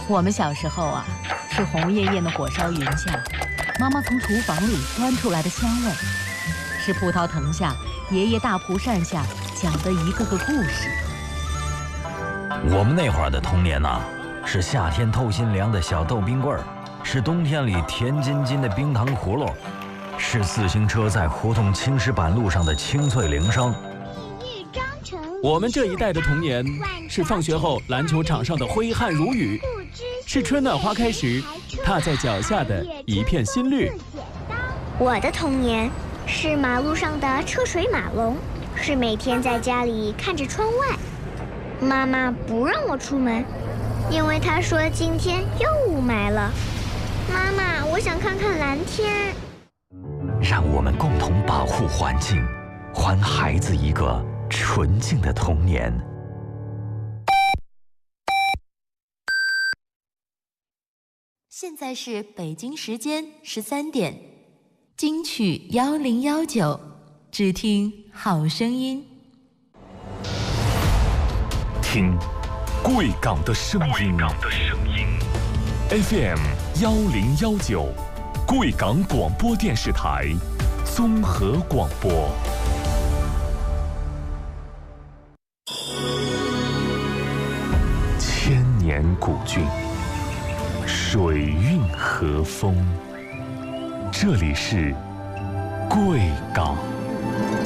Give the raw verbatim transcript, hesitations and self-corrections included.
我们小时候啊，是红艳艳的火烧云下，妈妈从厨房里端出来的香味；是葡萄藤下，爷爷大蒲扇下讲的一个个故事。 我们那会儿的童年呐、啊，是夏天透心凉的小豆冰棍儿，是冬天里甜津津的冰糖葫芦，是自行车在胡同青石板路上的清脆铃声。 我们这一代的童年，是放学后篮球场上的挥汗如雨，是春暖花开时踏在脚下的一片新绿。 我的童年是马路上的车水马龙，是每天在家里看着窗外，妈妈不让我出门，因为她说今天又雾霾了。妈妈，我想看看蓝天。 让我们共同保护环境，还孩子一个纯净的童年。 现在是北京时间十三点，金曲幺零幺九，只听好声音。 听贵港的声音 ，F M 幺零幺九，贵港广播电视台综合广播。千年古郡，水韵和风，这里是贵港。